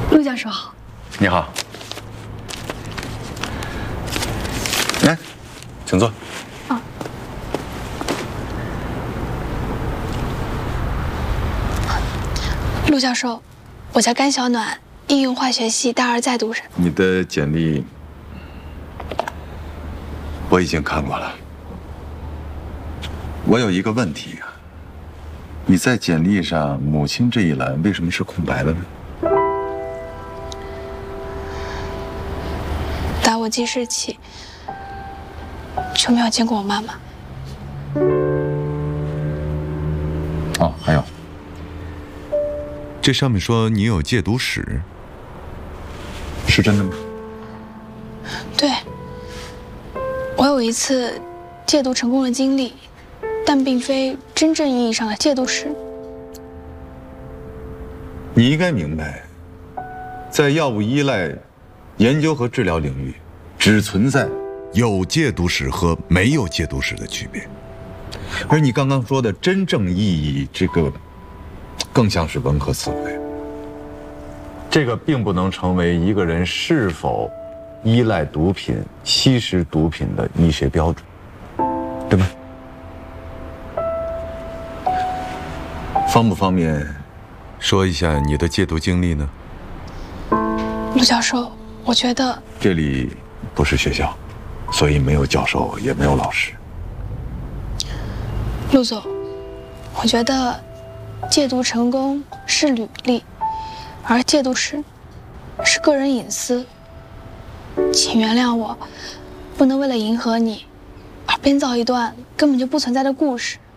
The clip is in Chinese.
陆教授好。 你好。来，请坐。 啊。陆教授，我叫甘小暖，应用化学系大二在读生。 你的简历我已经看过了。我有一个问题啊，你在简历上母亲这一栏为什么是空白的呢？ 打我记事起，就没有见过我妈妈。 哦，还有， 这上面说你有戒毒史， 是真的吗？ 对，我有一次戒毒成功的经历，但并非真正意义上的戒毒史。 你应该明白，在药物依赖研究和治疗领域，只存在有戒毒史和没有戒毒史的区别。 而你刚刚说的真正意义，这个更像是文科词汇。这个并不能成为一个人是否依赖毒品、吸食毒品的医学标准，对吧？方不方便说一下你的戒毒经历呢？ 陆教授，我觉得这里不是学校，所以没有教授，也没有老师。 陆总，我觉得戒毒成功是履历，而戒毒史是个人隐私。请原谅我，不能为了迎合你而编造一段根本就不存在的故事。